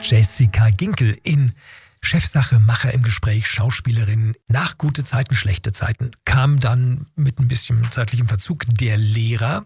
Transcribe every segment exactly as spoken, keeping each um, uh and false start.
Jessica Ginkel in Chefsache, Macher im Gespräch, Schauspielerin. Nach gute Zeiten, schlechte Zeiten kam dann mit ein bisschen zeitlichem Verzug der Lehrer.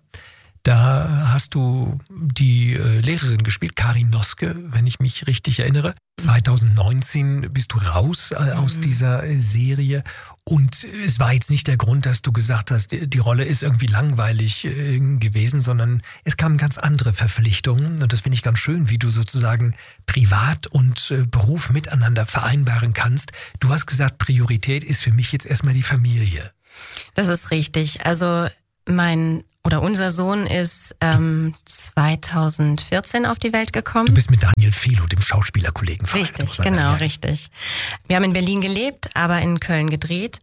Da hast du die äh, Lehrerin gespielt, Karin Noske, wenn ich mich richtig erinnere. zwanzig neunzehn bist du raus äh, aus mhm. dieser äh, Serie. Und es war jetzt nicht der Grund, dass du gesagt hast, die, die Rolle ist irgendwie langweilig äh, gewesen, sondern es kamen ganz andere Verpflichtungen. Und das finde ich ganz schön, wie du sozusagen Privat und äh, Beruf miteinander vereinbaren kannst. Du hast gesagt, Priorität ist für mich jetzt erstmal die Familie. Das ist richtig. Also mein oder unser Sohn ist ähm, zwanzig vierzehn auf die Welt gekommen. Du bist mit Daniel Felo, dem Schauspielerkollegen, verheiratet. Richtig, genau, sagen, ja. richtig. Wir haben in Berlin gelebt, aber in Köln gedreht.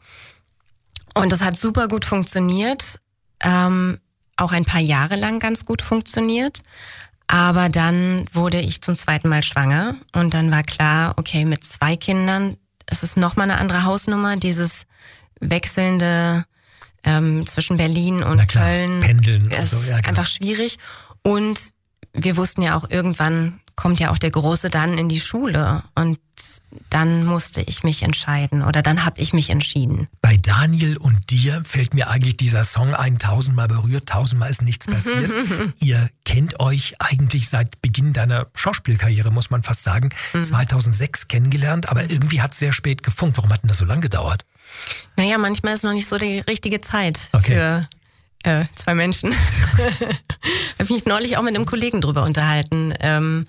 Und das hat super gut funktioniert. Ähm, auch ein paar Jahre lang ganz gut funktioniert. Aber dann wurde ich zum zweiten Mal schwanger. Und dann war klar, okay, mit zwei Kindern, es ist nochmal eine andere Hausnummer, dieses wechselnde Ähm, zwischen Berlin und klar, Köln pendeln und ist so, ja, genau. einfach schwierig. Und wir wussten ja auch, irgendwann kommt ja auch der Große dann in die Schule. Und dann musste ich mich entscheiden oder dann habe ich mich entschieden. Bei Daniel und dir fällt mir eigentlich dieser Song ein, tausendmal berührt, tausendmal ist nichts passiert. Ihr kennt euch eigentlich seit Beginn deiner Schauspielkarriere, muss man fast sagen, mhm. zweitausendsechs kennengelernt, aber irgendwie hat es sehr spät gefunkt. Warum hat denn das so lange gedauert? Naja, manchmal ist noch nicht so die richtige Zeit okay. für äh, zwei Menschen. Habe ich mich neulich auch mit einem Kollegen drüber unterhalten, ähm,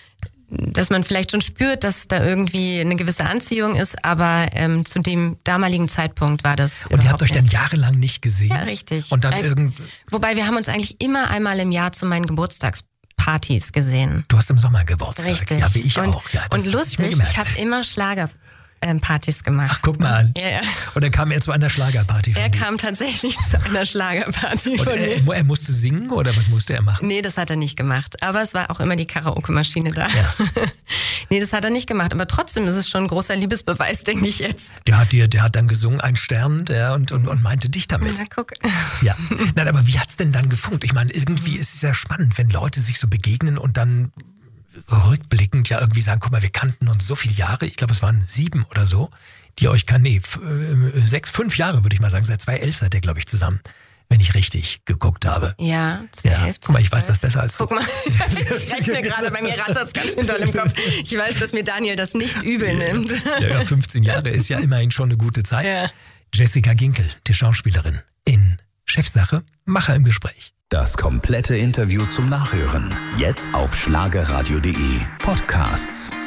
dass man vielleicht schon spürt, dass da irgendwie eine gewisse Anziehung ist, aber ähm, zu dem damaligen Zeitpunkt war das Und ihr habt euch nicht. dann jahrelang nicht gesehen? Ja, richtig. Und dann äh, irgend... Wobei wir haben uns eigentlich immer einmal im Jahr zu meinen Geburtstagspartys gesehen. Du hast im Sommer Geburtstag. Richtig. Ja, wie ich und, auch. Ja, das und lustig, hab ich, ich habe immer Schlager Ähm, Partys gemacht. Ach, guck mal an. Ja, ja. Und dann kam er zu einer Schlagerparty von Er dir. kam tatsächlich zu einer Schlagerparty Und von er, mir. er musste singen oder was musste er machen? Nee, das hat er nicht gemacht. Aber es war auch immer die Karaoke-Maschine da. Ja. Nee, das hat er nicht gemacht. Aber trotzdem ist es schon ein großer Liebesbeweis, denke ich jetzt. Der hat dir, der hat dann gesungen, ein Stern, der und, und, und meinte dich damit. Na, guck. Ja. Nein, aber wie hat's denn dann gefunkt? Ich meine, irgendwie ist es ja spannend, wenn Leute sich so begegnen und dann rückblickend ja irgendwie sagen, guck mal, wir kannten uns so viele Jahre, ich glaube, es waren sieben oder so, die euch kann, nee, f- äh, sechs, fünf Jahre würde ich mal sagen, seit zweitausendelf seid ihr, glaube ich, zusammen, wenn ich richtig geguckt habe. Ja, zweitausendelf. Ja, guck mal, ich weiß das besser als du. Guck mal, ich rechne gerade, bei mir rattert es ganz schön doll im Kopf. Ich weiß, dass mir Daniel das nicht übel nimmt. Ja, ja, fünfzehn Jahre ist ja immerhin schon eine gute Zeit. Ja. Jessica Ginkel, die Schauspielerin, in Chefsache, Macher im Gespräch. Das komplette Interview zum Nachhören. Jetzt auf schlagerradio punkt de Podcasts.